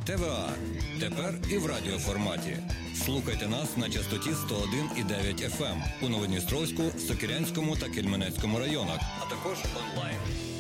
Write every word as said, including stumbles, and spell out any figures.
ТВА. Тепер і в радіоформаті. Слухайте нас на частоті сто один і дев'ять еф ем у Новодністровську, Сокирянському та Кельменецькому районах, а також онлайн.